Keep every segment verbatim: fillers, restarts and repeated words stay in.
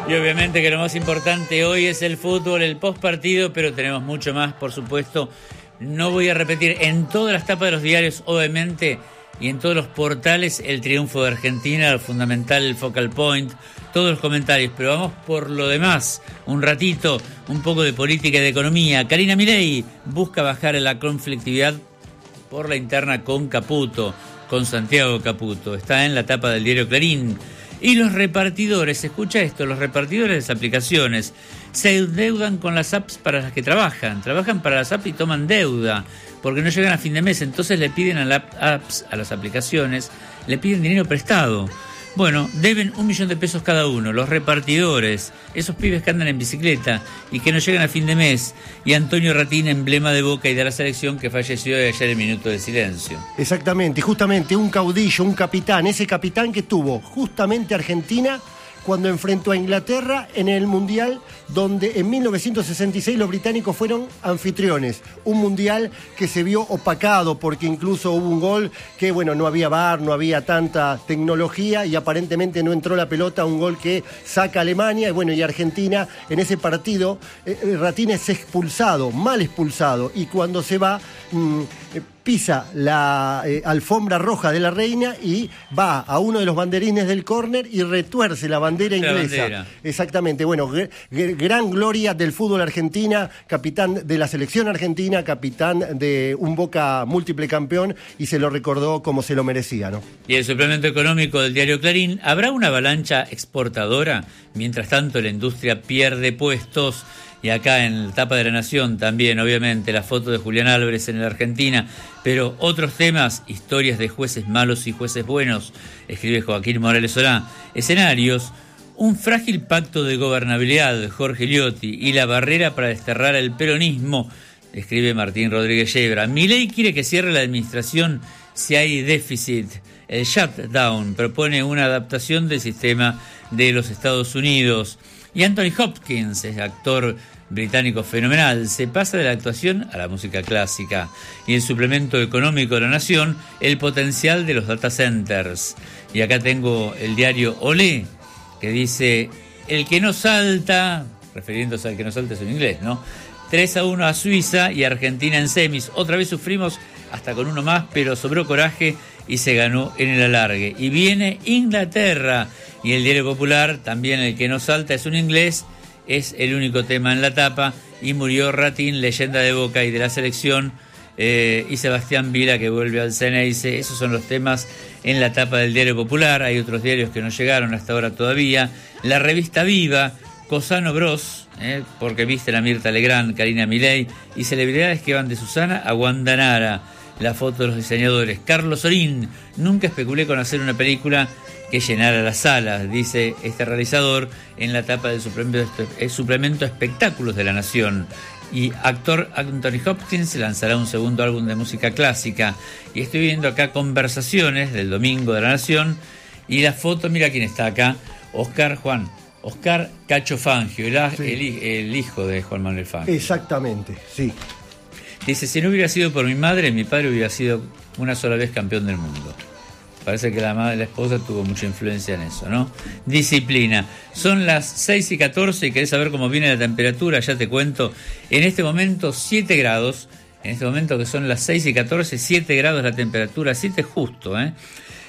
Y obviamente que lo más importante hoy es el fútbol, el postpartido, pero tenemos mucho más, por supuesto. No voy a repetir en todas las tapas de los diarios, obviamente, y en todos los portales, el triunfo de Argentina, el fundamental, el focal point, todos los comentarios, pero vamos por lo demás, un ratito, un poco de política y de economía. Karina Milei busca bajar la conflictividad por la interna con Caputo, con Santiago Caputo, está en la tapa del diario Clarín. Y los repartidores, escucha esto, los repartidores de las aplicaciones se endeudan con las apps para las que trabajan, trabajan para las apps y toman deuda, porque no llegan a fin de mes, entonces le piden a las apps, a las aplicaciones, le piden dinero prestado. Bueno, deben un millón de pesos cada uno, los repartidores, esos pibes que andan en bicicleta y que no llegan a fin de mes, y Antonio Ratín, emblema de Boca y de la selección, que falleció de ayer en minuto de silencio. Exactamente, justamente un caudillo, un capitán, ese capitán que tuvo justamente Argentina cuando enfrentó a Inglaterra en el Mundial, donde en mil novecientos sesenta y seis los británicos fueron anfitriones. Un Mundial que se vio opacado porque incluso hubo un gol que, bueno, no había V A R, no había tanta tecnología y aparentemente no entró la pelota, un gol que saca a Alemania. Y bueno, y Argentina en ese partido, eh, Ratín es expulsado, mal expulsado, y cuando se va... Mmm, eh, pisa la eh, alfombra roja de la reina y va a uno de los banderines del córner y retuerce la bandera inglesa. La bandera. Exactamente. Bueno, gr- gr- gran gloria del fútbol argentina, capitán de la selección argentina, capitán de un Boca múltiple campeón, y se lo recordó como se lo merecía, ¿no? Y el suplemento económico del diario Clarín, ¿habrá una avalancha exportadora? Mientras tanto, la industria pierde puestos. Y acá en la tapa de La Nación también, obviamente, la foto de Julián Álvarez en la Argentina, pero otros temas, historias de jueces malos y jueces buenos, escribe Joaquín Morales Solá. Escenarios, un frágil pacto de gobernabilidad, Jorge Liotti, y la barrera para desterrar el peronismo, escribe Martín Rodríguez Yebra. Milei quiere que cierre la administración si hay déficit. El shutdown propone una adaptación del sistema de los Estados Unidos. Y Anthony Hopkins, es actor británico fenomenal, se pasa de la actuación a la música clásica. Y el suplemento económico de La Nación, el potencial de los data centers. Y acá tengo el diario Olé, que dice, el que no salta, refiriéndose al que no salta es en inglés, ¿no? tres a uno a Suiza y Argentina en semis. Otra vez sufrimos hasta con uno más, pero sobró coraje y se ganó en el alargue. Y viene Inglaterra. Y el diario Popular, también el que no salta es un inglés, es el único tema en la tapa. Y murió Ratín, leyenda de Boca y de la selección, eh, y Sebastián Vila, que vuelve al Ceneice. Esos son los temas en la tapa del diario Popular. Hay otros diarios que no llegaron hasta ahora todavía. La revista Viva, Cosano Bros, eh, porque viste a Mirta Legrand, Karina Milei, y celebridades que van de Susana a Guandanara. La foto de los diseñadores. Carlos Sorín, nunca especulé con hacer una película que llenara las salas, dice este realizador en la tapa del suplemento, el suplemento Espectáculos de La Nación. Y actor Anthony Hopkins lanzará un segundo álbum de música clásica. Y estoy viendo acá conversaciones del domingo de La Nación, y la foto, mira quién está acá, Oscar Juan, Oscar Cacho Fangio, el, sí. el, el hijo de Juan Manuel Fangio. Exactamente, sí. Dice, si no hubiera sido por mi madre, mi padre hubiera sido una sola vez campeón del mundo. Parece que la madre, la esposa tuvo mucha influencia en eso, ¿no? Disciplina. Son las seis y catorce y querés saber cómo viene la temperatura, ya te cuento. En este momento siete grados, en este momento que son las seis y catorce, siete grados la temperatura, siete justo, ¿eh?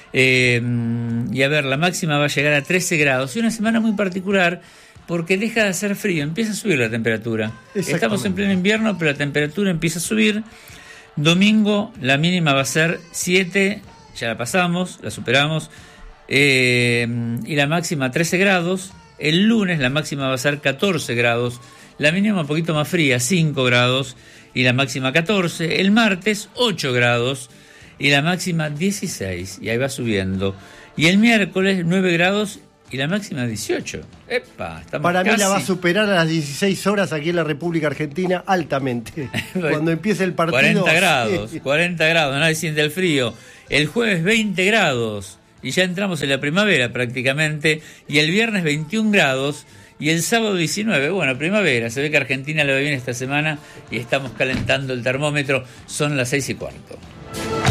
Eh, y a ver, la máxima va a llegar a trece grados. Y una semana muy particular, porque deja de hacer frío, empieza a subir la temperatura. Estamos en pleno invierno, pero la temperatura empieza a subir. Domingo la mínima va a ser siete, ya la pasamos, la superamos, eh, y la máxima trece grados. El lunes la máxima va a ser catorce grados, la mínima un poquito más fría, cinco grados, y la máxima catorce. El martes ocho grados, y la máxima dieciséis, y ahí va subiendo. Y el miércoles nueve grados, y la máxima dieciocho. Epa, estamos Para casi. mí la va a superar a las dieciséis horas aquí en la República Argentina altamente. Cuando empiece el partido. cuarenta grados, cuarenta grados, nadie siente el frío. El jueves veinte grados, y ya entramos en la primavera prácticamente. Y el viernes veintiún grados, y el sábado diecinueve. Bueno, primavera. Se ve que a Argentina le va bien esta semana y estamos calentando el termómetro. Son las seis y cuarto.